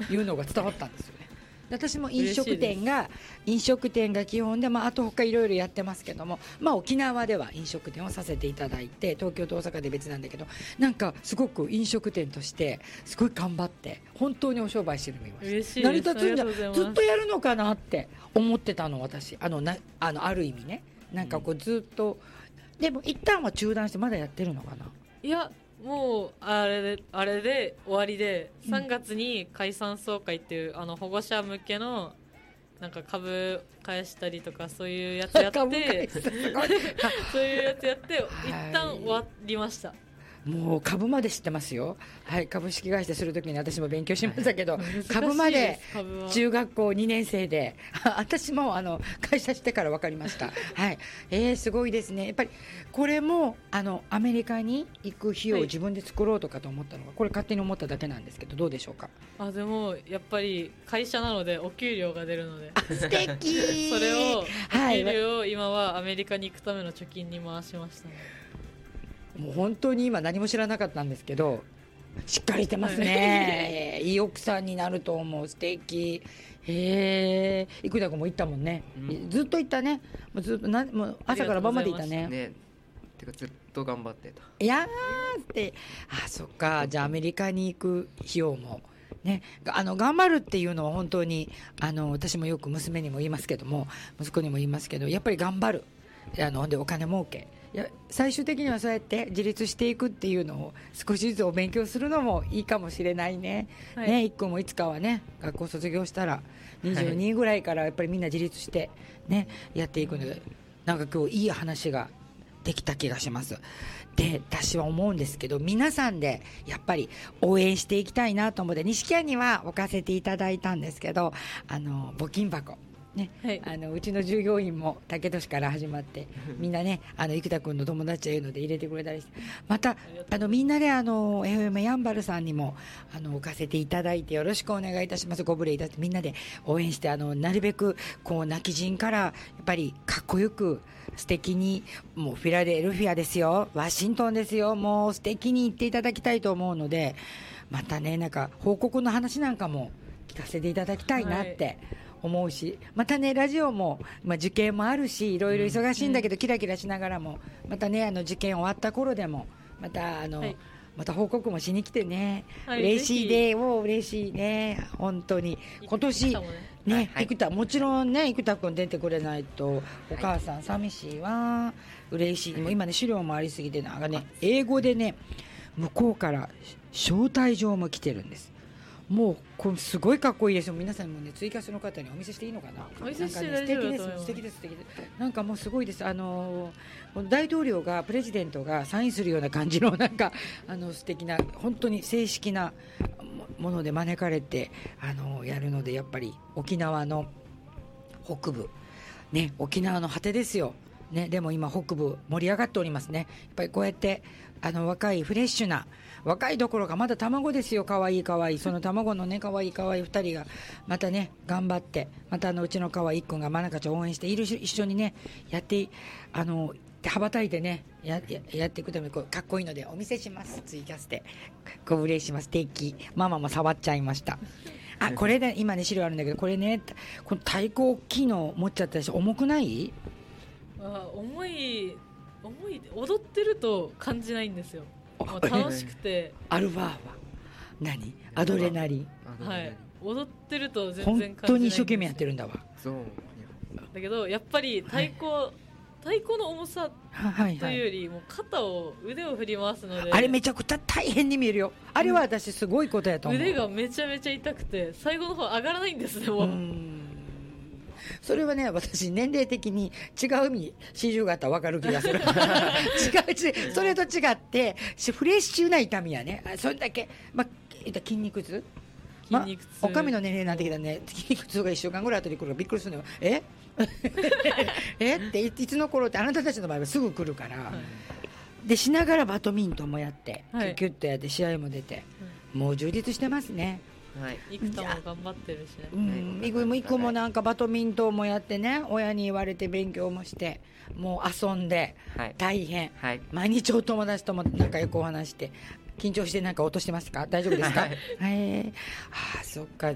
いうのが伝わったんですよね。私も飲食店が基本で、あと他いろいろやってますけども、沖縄では飲食店をさせていただいて、東京と大阪で別なんだけど、なんかすごく飲食店としてすごい頑張って本当にお商売してるの見ました。 嬉しいです。 成り立つんじゃずっとやるのかなって思ってたの、私ある意味ね、なんかこうずっと、でも一旦は中断してまだやってるのかな。 いやもうあれで終わりで、3月に解散総会っていう保護者向けのなんか株返したりとかそういうやつやってそういうやつやって一旦終わりました。 もう株まで知ってますよ。はい、株式会社するときに私も勉強しましたけど、株まで中学校2年生で私も会社してから分かりました。はい、すごいですね。やっぱりこれもアメリカに行く費用を自分で作ろうとかと思ったのが、これ勝手に思っただけなんですけど、どうでしょうか。 でもやっぱり会社なのでお給料が出るので素敵それをお給料を今はアメリカに行くための貯金に回しましたね。 もう本当に今何も知らなかったんですけど、しっかりしてますね。いい奥さんになると思う。素敵。生田君も行ったもんね、ずっと行ったね。もうずっともう朝から晩まで行ったね。 てかずっと頑張ってた。 いやーって、そっか。じゃあアメリカに行く費用もね、頑張るっていうのは本当に私もよく娘にも言いますけども、息子にも言いますけど、やっぱり頑張る。でお金儲け、最終的にはそうやって自立していくっていうのを少しずつお勉強するのもいいかもしれないね。一個もいつかはね、学校卒業したら22ぐらいからやっぱりみんな自立してね、やっていくので、なんか今日いい話ができた気がします。で、私は思うんですけど、皆さんでやっぱり応援していきたいなと思って、西家には置かせていただいたんですけど、募金箱ね、うちの従業員も竹年から始まってみんなね、生田君の友達というので入れてくれたりして、またみんなでFM やんばるさんにも置かせていただいて、よろしくお願いいたします。ご無礼いたしてみんなで応援して、なるべくこう泣き人からやっぱりかっこよく素敵に、もうフィラデルフィアですよ、ワシントンですよ、もう素敵に言っていただきたいと思うので、またね、なんか報告の話なんかも聞かせていただきたいなって思うし、またね、ラジオも、受験もあるし、いろいろ忙しいんだけど、キラキラしながらも、またね、受験終わった頃でもまたまた報告もしに来てね、嬉しいで、もう嬉しいね、本当に。今年ね、生田、もちろんね、生田君出てくれないとお母さん寂しいわ。嬉しい。もう今ね、資料もありすぎて、なんかね、英語でね、向こうから招待状も来てるんです。もうこれすごいかっこいいですよ。皆さんもね、ツイキャスの方にお見せしていいのかな。 お見せして大丈夫だと思います。素敵です、素敵です。なんかもうすごいです。大統領が、プレジデントがサインするような感じの、なんか素敵な、本当に正式なもので招かれてやるので、やっぱり沖縄の北部ね、沖縄の果てですよね。でも今北部盛り上がっておりますね。やっぱりこうやって若いフレッシュな、若いどころかまだ卵ですよ。かわいいかわいい、その卵のね、かわいいかわいい2人がまたね頑張って、またうちのかわいい君が真中ちゃん応援して一緒にねやって羽ばたいてね やっていくためにかっこいいのでお見せします。ツイキャスでご無礼します。素敵。ママも触っちゃいました。これで今ね資料あるんだけど、これね、この太鼓大きいの持っちゃったし、重くない？ 重い踊ってると感じないんですよ。楽しくてアルファは何？アドレナリン。 はい、踊ってると全然感じないんですよ。 本当に一生懸命やってるんだわ。 そうだけどやっぱり太鼓の重さというよりも腕を振り回すので、 あれめちゃくちゃ大変に見えるよ。あれは私すごいことやと思う。 腕がめちゃめちゃ痛くて最後の方上がらないんですね。もうそれはね、私年齢的に違う意味40があったら分かる気がする。違うそれと違ってフレッシュな痛みやね。それだけ、筋肉痛、おかみの年齢になってきたね、筋肉痛が1週間ぐらい後に来るからびっくりするのよ。っていつの頃って、あなたたちの場合はすぐ来るから、でしながらバドミントンもやって、キュッとやって試合も出て、もう充実してますね。 生田も頑張ってるしね。いくもなんかバドミントンもやってね、親に言われて勉強もして、もう遊んで、大変、毎日お友達とも仲良くお話して、緊張してなんか落としてますか？大丈夫ですか？そっか。